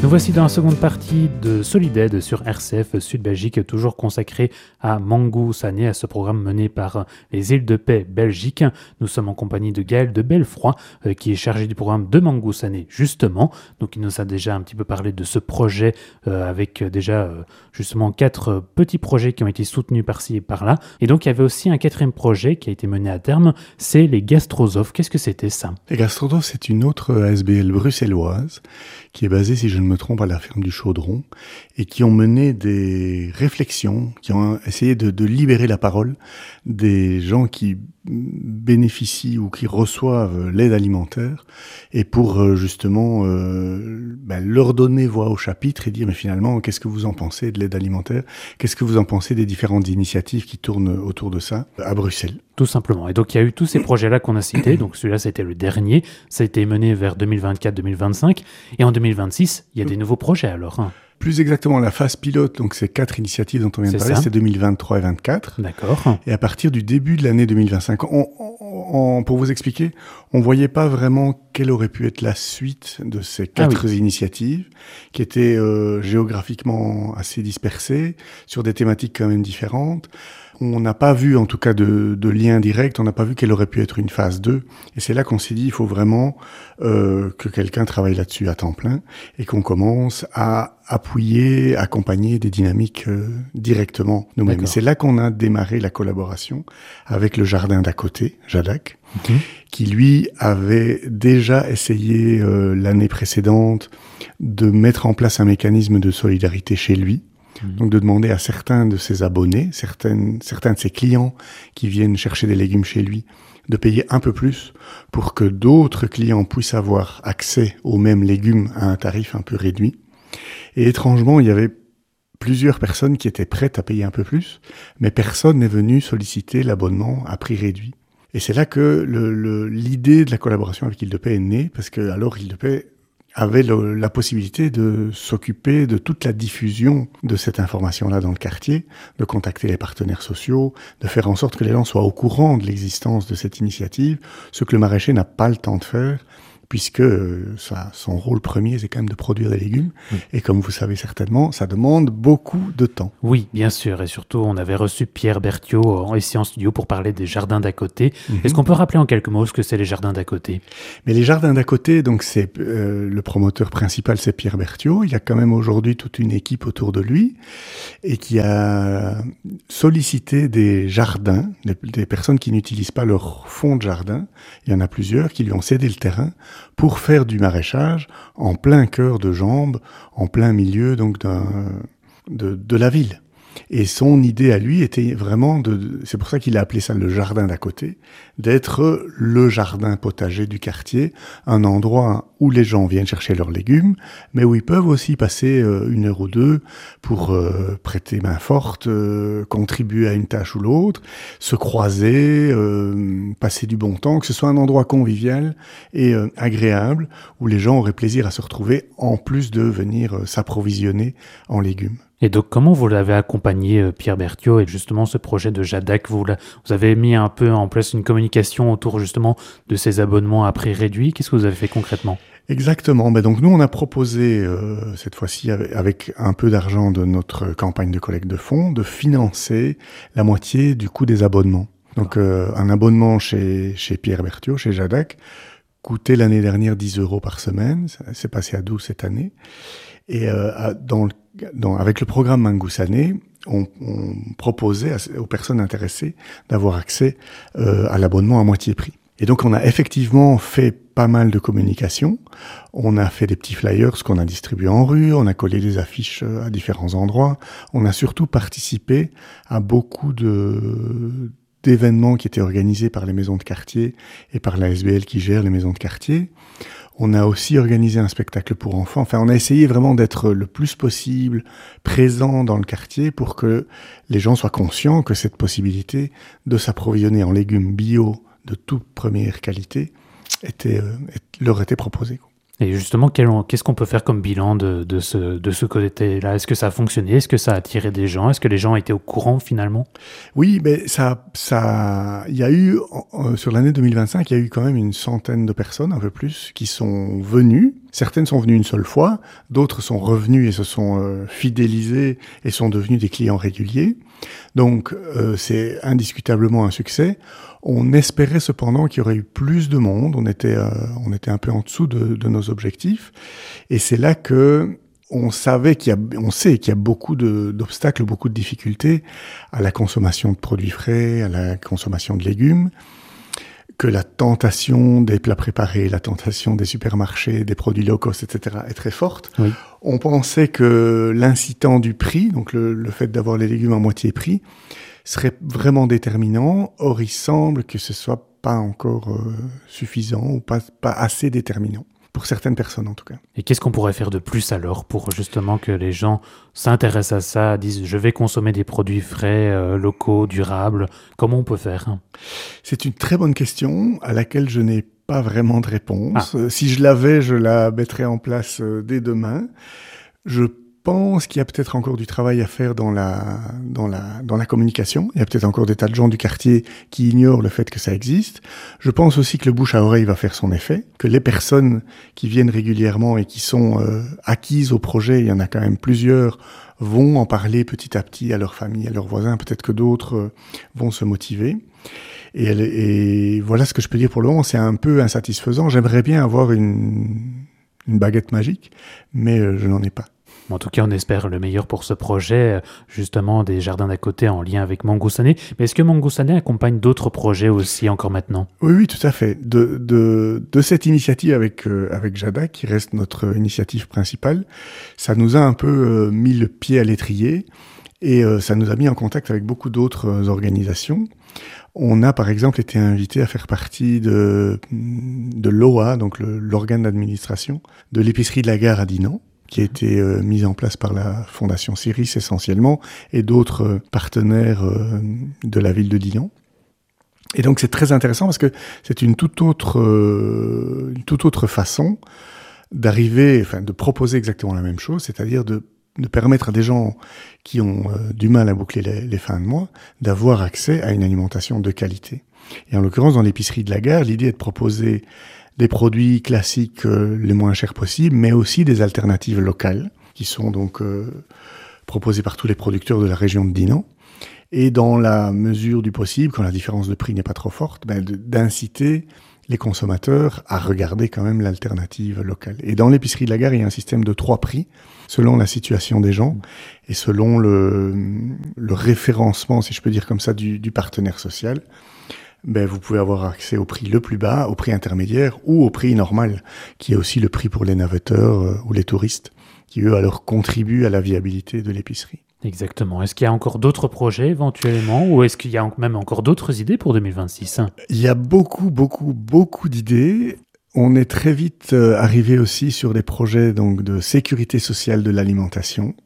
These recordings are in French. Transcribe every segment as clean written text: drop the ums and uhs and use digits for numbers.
Nous voici dans la seconde partie de Solid sur RCF Sud Belgique, toujours consacré à Mangou Sané, à ce programme mené par les Îles de Paix Belgique. Nous sommes en compagnie de Gaël de Belfroy, qui est chargé du programme de Mangou Sané, justement. Donc il nous a déjà un petit peu parlé de ce projet, avec déjà justement 4 petits projets qui ont été soutenus par-ci et par-là. Et donc il y avait aussi un 4e projet qui a été mené à terme, c'est les Gastrosophes. Qu'est-ce que c'était ça ? Les Gastrosophes, c'est une autre ASBL bruxelloise qui est basée, si je ne me trompe, à la ferme du Chaudron et qui ont mené des réflexions, qui ont essayé de libérer la parole des gens qui bénéficient ou qui reçoivent l'aide alimentaire et pour justement leur donner voix au chapitre et dire mais finalement qu'est-ce que vous en pensez de l'aide alimentaire, qu'est-ce que vous en pensez des différentes initiatives qui tournent autour de ça à Bruxelles. Tout simplement. Et donc il y a eu tous ces projets-là qu'on a cités, donc celui-là c'était le dernier, ça a été mené vers 2024-2025 et en 2026 il y a des nouveaux projets alors. Plus exactement, la phase pilote, donc ces 4 initiatives dont on vient de parler, c'est 2023 et 2024. D'accord. Et à partir du début de l'année 2025, pour vous expliquer, on voyait pas vraiment quelle aurait pu être la suite de ces 4 initiatives, qui étaient géographiquement assez dispersées, sur des thématiques quand même différentes. On n'a pas vu, en tout cas, de lien direct, on n'a pas vu quelle aurait pu être une phase 2. Et c'est là qu'on s'est dit, il faut vraiment que quelqu'un travaille là-dessus à temps plein et qu'on commence à appuyer, accompagner des dynamiques directement nous-mêmes. Et c'est là qu'on a démarré la collaboration avec le jardin d'à côté, Jadac, qui lui avait déjà essayé l'année précédente de mettre en place un mécanisme de solidarité chez lui. Donc de demander à certains de ses abonnés, certains de ses clients qui viennent chercher des légumes chez lui, de payer un peu plus pour que d'autres clients puissent avoir accès aux mêmes légumes à un tarif un peu réduit. Et étrangement, il y avait plusieurs personnes qui étaient prêtes à payer un peu plus, mais personne n'est venu solliciter l'abonnement à prix réduit. Et c'est là que l'idée de la collaboration avec Île de Paix est née, parce que alors Île de Paix avait la possibilité de s'occuper de toute la diffusion de cette information-là dans le quartier, de contacter les partenaires sociaux, de faire en sorte que les gens soient au courant de l'existence de cette initiative, ce que le maraîcher n'a pas le temps de faire, puisque son rôle premier, c'est quand même de produire des légumes. Et comme vous savez certainement, ça demande beaucoup de temps. Oui, bien sûr. Et surtout, on avait reçu Pierre Berthiaud ici en studio pour parler des jardins d'à côté. Est-ce qu'on peut rappeler en quelques mots ce que c'est les jardins d'à côté ? Mais les jardins d'à côté, donc c'est le promoteur principal, c'est Pierre Berthiaud. Il y a quand même aujourd'hui toute une équipe autour de lui et qui a sollicité des jardins, des personnes qui n'utilisent pas leur fonds de jardin. Il y en a plusieurs qui lui ont cédé le terrain pour faire du maraîchage en plein cœur de Jambes, en plein milieu donc de la ville. Et son idée à lui était vraiment c'est pour ça qu'il a appelé ça le jardin d'à côté, d'être le jardin potager du quartier, un endroit où les gens viennent chercher leurs légumes, mais où ils peuvent aussi passer 1 heure ou 2 pour prêter main forte, contribuer à une tâche ou l'autre, se croiser, passer du bon temps, que ce soit un endroit convivial et agréable, où les gens auraient plaisir à se retrouver, en plus de venir s'approvisionner en légumes. Et donc, comment vous l'avez accompagné, Pierre Berthiaud, et justement ce projet de Jadac, vous avez mis un peu en place une communication autour justement de ces abonnements à prix réduit. Qu'est-ce que vous avez fait concrètement ? Exactement. Donc nous, on a proposé, cette fois-ci, avec un peu d'argent de notre campagne de collecte de fonds, de financer la moitié du coût des abonnements. Donc un abonnement chez Pierre Berthiaud, chez Jadac, coûtait l'année dernière 10 € par semaine. C'est passé à 12 cette année. Et avec le programme Mangou Sané, on proposait aux personnes intéressées d'avoir accès à l'abonnement à moitié prix. Et donc on a effectivement fait pas mal de communication. On a fait des petits flyers qu'on a distribués en rue, on a collé des affiches à différents endroits. On a surtout participé à beaucoup d'événements qui étaient organisés par les maisons de quartier et par la SBL qui gère les maisons de quartier. On a aussi organisé un spectacle pour enfants. Enfin, on a essayé vraiment d'être le plus possible présent dans le quartier pour que les gens soient conscients que cette possibilité de s'approvisionner en légumes bio de toute première qualité leur était proposée. Et justement, qu'est-ce qu'on peut faire comme bilan de ce côté-là? Est-ce que ça a fonctionné? Est-ce que ça a attiré des gens? Est-ce que les gens étaient au courant finalement? Oui, mais il y a eu, sur l'année 2025, il y a eu quand même une centaine de personnes, un peu plus, qui sont venues. Certaines sont venues une seule fois, d'autres sont revenues et se sont fidélisées et sont devenus des clients réguliers. Donc, c'est indiscutablement un succès. On espérait cependant qu'il y aurait eu plus de monde. On était un peu en dessous de nos objectifs. Et c'est là que on sait qu'il y a beaucoup d'obstacles, beaucoup de difficultés à la consommation de produits frais, à la consommation de légumes, que la tentation des plats préparés, la tentation des supermarchés, des produits low cost, etc., est très forte. Oui. On pensait que l'incitant du prix, donc le fait d'avoir les légumes à moitié prix, serait vraiment déterminant. Or, il semble que ce soit pas encore suffisant ou pas assez déterminant. Pour certaines personnes, en tout cas. Et qu'est-ce qu'on pourrait faire de plus alors pour justement que les gens s'intéressent à ça, disent je vais consommer des produits frais, locaux, durables? Comment on peut faire? C'est une très bonne question à laquelle je n'ai pas vraiment de réponse. Si je l'avais, je la mettrais en place dès demain. Je pense qu'il y a peut-être encore du travail à faire dans la communication. Il y a peut-être encore des tas de gens du quartier qui ignorent le fait que ça existe. Je pense aussi que le bouche à oreille va faire son effet, que les personnes qui viennent régulièrement et qui sont acquises au projet, il y en a quand même plusieurs, vont en parler petit à petit à leur famille, à leurs voisins. Peut-être que d'autres vont se motiver. Et voilà ce que je peux dire pour le moment. C'est un peu insatisfaisant. J'aimerais bien avoir une baguette magique, mais je n'en ai pas. En tout cas, on espère le meilleur pour ce projet, justement, des jardins d'à côté en lien avec Mangousané. Mais est-ce que Mangousané accompagne d'autres projets aussi encore maintenant? Oui, tout à fait. De cette initiative avec Jada, qui reste notre initiative principale, ça nous a un peu mis le pied à l'étrier et ça nous a mis en contact avec beaucoup d'autres organisations. On a par exemple été invité à faire partie de l'OA, donc l'organe d'administration, de l'épicerie de la gare à Dinan, qui a été mise en place par la Fondation Ciris essentiellement, et d'autres partenaires de la ville de Dinan. Et donc c'est très intéressant parce que c'est une toute autre façon de proposer exactement la même chose, c'est-à-dire de permettre à des gens qui ont du mal à boucler les fins de mois d'avoir accès à une alimentation de qualité. Et en l'occurrence, dans l'épicerie de la gare, l'idée est de proposer des produits classiques les moins chers possibles, mais aussi des alternatives locales, qui sont donc proposées par tous les producteurs de la région de Dinan. Et dans la mesure du possible, quand la différence de prix n'est pas trop forte, d'inciter les consommateurs à regarder quand même l'alternative locale. Et dans l'épicerie de la gare, il y a un système de 3 prix, selon la situation des gens, et selon le référencement, si je peux dire comme ça, du partenaire social. Vous pouvez avoir accès au prix le plus bas, au prix intermédiaire ou au prix normal, qui est aussi le prix pour les navetteurs ou les touristes, qui eux alors contribuent à la viabilité de l'épicerie. Exactement. Est-ce qu'il y a encore d'autres projets éventuellement, ou est-ce qu'il y a même encore d'autres idées pour 2026? Il y a beaucoup d'idées. On est très vite arrivé aussi sur des projets donc de sécurité sociale de l'alimentation.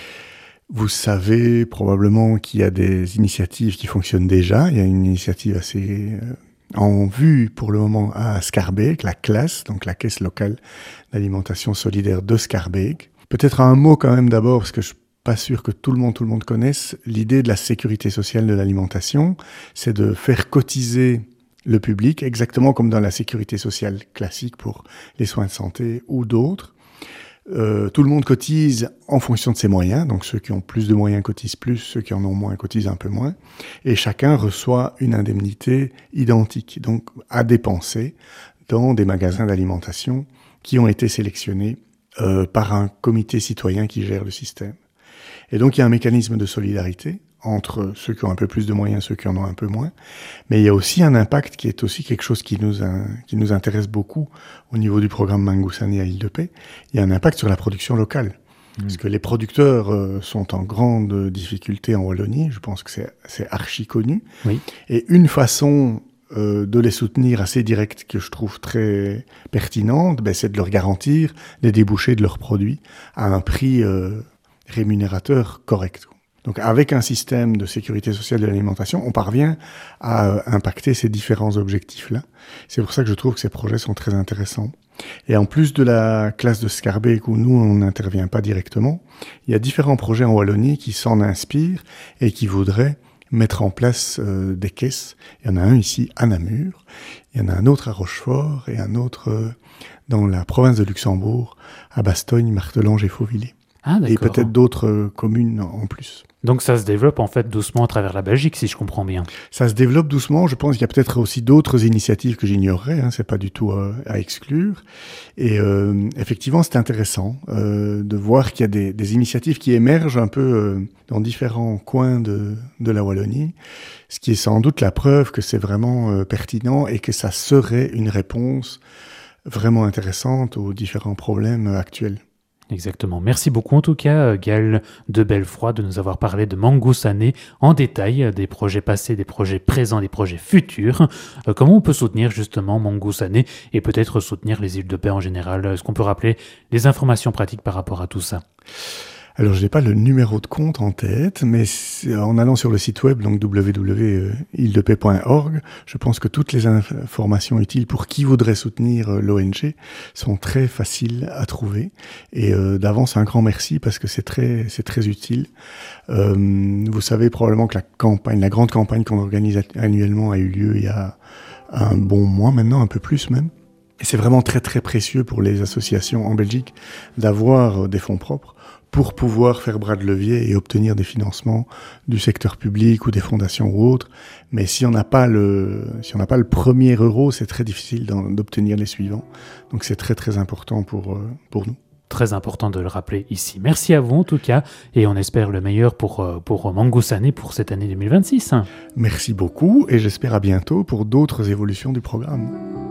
Vous savez probablement qu'il y a des initiatives qui fonctionnent déjà. Il y a une initiative assez en vue pour le moment à Schaerbeek, la CLAS, donc la Caisse locale d'alimentation solidaire de Schaerbeek. Peut-être un mot quand même d'abord, parce que je suis pas sûr que tout le monde connaisse l'idée de la sécurité sociale de l'alimentation. C'est de faire cotiser le public, exactement comme dans la sécurité sociale classique pour les soins de santé ou d'autres. Tout le monde cotise en fonction de ses moyens, donc ceux qui ont plus de moyens cotisent plus, ceux qui en ont moins cotisent un peu moins, et chacun reçoit une indemnité identique, donc à dépenser dans des magasins d'alimentation qui ont été sélectionnés par un comité citoyen qui gère le système. Et donc il y a un mécanisme de solidarité entre ceux qui ont un peu plus de moyens, ceux qui en ont un peu moins. Mais il y a aussi un impact qui est aussi quelque chose qui nous intéresse beaucoup au niveau du programme Mangousané à Île-de-Paix. Il y a un impact sur la production locale. Parce que les producteurs sont en grande difficulté en Wallonie. Je pense que c'est archi connu. Oui. Et une façon de les soutenir assez directe, que je trouve très pertinente, c'est de leur garantir les débouchés de leurs produits à un prix rémunérateur correct. Donc avec un système de sécurité sociale de l'alimentation, on parvient à impacter ces différents objectifs-là. C'est pour ça que je trouve que ces projets sont très intéressants. Et en plus de la classe de Schaerbeek où nous, on n'intervient pas directement, il y a différents projets en Wallonie qui s'en inspirent et qui voudraient mettre en place des caisses. Il y en a un ici à Namur, il y en a un autre à Rochefort et un autre dans la province de Luxembourg, à Bastogne, Martelange et Fauvillers. Ah, d'accord. Et peut-être d'autres communes en plus. Donc ça se développe en fait doucement à travers la Belgique, si je comprends bien. Ça se développe doucement. Je pense qu'il y a peut-être aussi d'autres initiatives que j'ignorerais. C'est pas du tout à exclure. Et effectivement, c'est intéressant de voir qu'il y a des initiatives qui émergent un peu dans différents coins de la Wallonie, ce qui est sans doute la preuve que c'est vraiment pertinent et que ça serait une réponse vraiment intéressante aux différents problèmes actuels. Exactement. Merci beaucoup en tout cas, Gaël de Belfroid, de nous avoir parlé de Mangousané en détail, des projets passés, des projets présents, des projets futurs. Comment on peut soutenir justement Mangousané et peut-être soutenir les îles de paix en général? Est-ce qu'on peut rappeler les informations pratiques par rapport à tout ça? Alors, je n'ai pas le numéro de compte en tête, mais en allant sur le site web, donc www.îledepais.org, je pense que toutes les informations utiles pour qui voudrait soutenir l'ONG sont très faciles à trouver. Et d'avance, un grand merci parce que c'est très utile. Vous savez probablement que la grande campagne qu'on organise annuellement a eu lieu il y a un bon mois maintenant, un peu plus même. Et c'est vraiment très très précieux pour les associations en Belgique d'avoir des fonds propres pour pouvoir faire bras de levier et obtenir des financements du secteur public ou des fondations ou autres. Mais si on n'a pas le premier euro, c'est très difficile d'obtenir les suivants. Donc c'est très très important pour nous. Très important de le rappeler ici. Merci à vous en tout cas, et on espère le meilleur pour Mangousané pour cette année 2026. Merci beaucoup, et j'espère à bientôt pour d'autres évolutions du programme.